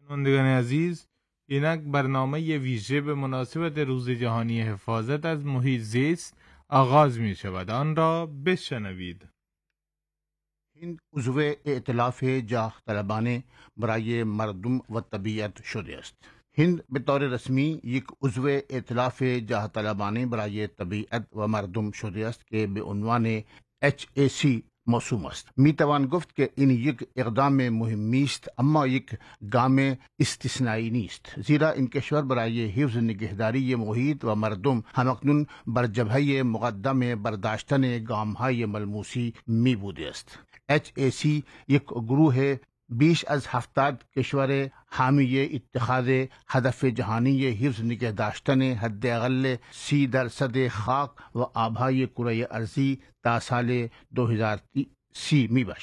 شنوندگان عزیز، اینک برنامه ی ویژه به مناسبت روز جهانی حفاظت از محیط زیست آغاز می شود. آن را بشنوید. هند عضو ائتلاف جاه طلبانه برای مردم و طبیعت شده است. هند به طور رسمی یک عضو ائتلاف جاه طلبانه برای طبیعت و مردم شده است که به عنوان HAC موسوم است. می توان گفت که این یک اقدام مهمی است، اما یک گام استثنایی نیست، زیرا این کشور برای حفظ نگهداری محیط و مردم همکنون بر جبهه مقدم برداشتن گام‌های ملموسی می بوده است. HAC یک گروه بیش از 70 کشور حامی اتخاذ هدف جهانی حفظ نگه داشتن حداقل 30% خاک و آبهای کره ارضی تا سال 2030 می باشد.